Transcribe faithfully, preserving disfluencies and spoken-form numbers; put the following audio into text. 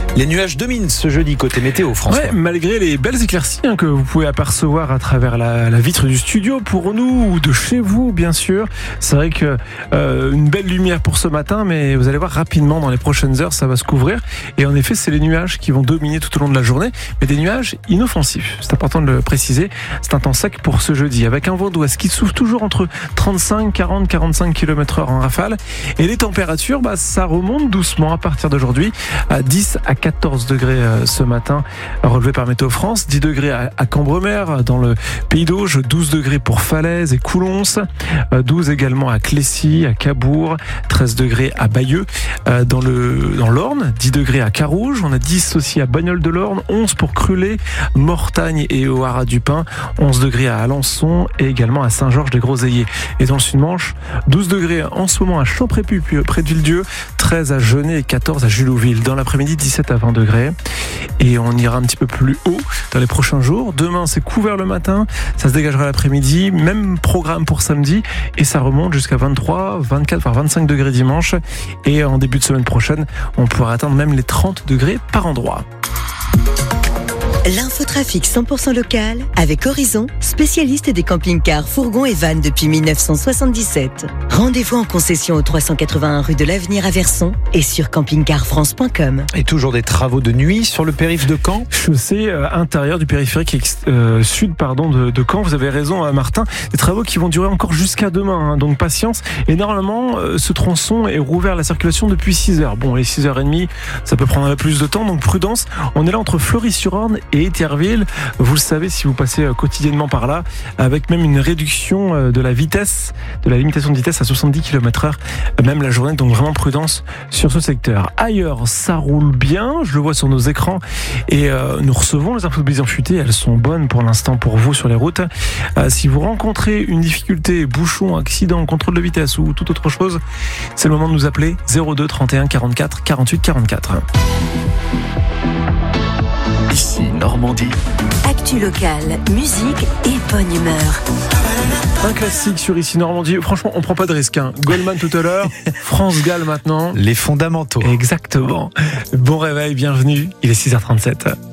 Les nuages dominent ce jeudi côté météo, François. Ouais, malgré les belles éclaircies hein, que vous pouvez apercevoir à travers la, la vitre du studio pour nous ou de chez vous, bien sûr. C'est vrai que euh, une belle lumière pour ce matin, mais vous allez voir rapidement dans les prochaines heures, ça va se couvrir. Et en effet, c'est les nuages qui vont dominer tout au long de la journée, mais des nuages inoffensifs. C'est important de le préciser. C'est un temps sec pour ce jeudi, avec un vent d'ouest qui souffle toujours entre trente-cinq, quarante, quarante-cinq kilomètres heure en rafale. Et les températures, bah, ça remonte doucement à partir d'aujourd'hui à dix à quatorze degrés ce matin, relevé par Météo France, dix degrés à Cambremer, dans le Pays d'Auge, douze degrés pour Falaise et Coulons, douze également à Clécy, à Cabourg, treize degrés à Bayeux, dans le dans l'Orne, dix degrés à Carouge, on a dix aussi à Bagnoles de l'Orne, onze pour Crulé, Mortagne et au Haras du Pin, onze degrés à Alençon et également à Saint-Georges-des-Groseilliers. Et dans le Sud-Manche, douze degrés en ce moment à Champrépus, près de Villedieu, treize à Genêt et quatorze à Julouville. Dans l'après-midi, dix-sept à vingt degrés. Et on ira un petit peu plus haut dans les prochains jours. Demain, c'est couvert le matin, ça se dégagera l'après-midi. Même programme pour samedi et ça remonte jusqu'à vingt-trois, vingt-quatre, voire vingt-cinq degrés dimanche. Et en début de semaine prochaine, on pourra atteindre même les trente degrés par endroit. L'infotrafic cent pour cent local avec Horizon, spécialiste des camping-cars, fourgons et vannes depuis dix-neuf cent soixante-dix-sept. Rendez-vous en concession au trois cent quatre-vingt-un rue de l'Avenir à Verson et sur camping car france point com. Et toujours des travaux de nuit sur le périph' de Caen. Chaussée euh, intérieure du périphérique ex- euh, sud pardon, de, de Caen. Vous avez raison, euh, Martin. Des travaux qui vont durer encore jusqu'à demain, hein, donc patience. Et normalement, euh, ce tronçon est rouvert à la circulation depuis six heures. Bon, les six heures trente, ça peut prendre un peu plus de temps, donc prudence. On est là entre Fleury-sur-Orne et Étierville. Vous le savez si vous passez euh, quotidiennement par là, avec même une réduction euh, de la vitesse, de la limitation de vitesse à soixante-dix kilomètres heure, même la journée. Donc vraiment prudence sur ce secteur. Ailleurs, ça roule bien. Je le vois sur nos écrans et euh, nous recevons les infos de Blizzard Futé. Elles sont bonnes pour l'instant pour vous sur les routes. Euh, si vous rencontrez une difficulté, bouchon, accident, contrôle de vitesse ou toute autre chose, c'est le moment de nous appeler zéro deux trente et un quarante-quatre quarante-huit quarante-quatre. Ici Normandie. Actu locale, musique et bonne humeur. Un classique sur Ici Normandie. Franchement, on prend pas de risque. Hein. Goldman tout à l'heure, France Gall maintenant. Les fondamentaux. Exactement. Bon réveil, bienvenue. Il est six heures trente-sept.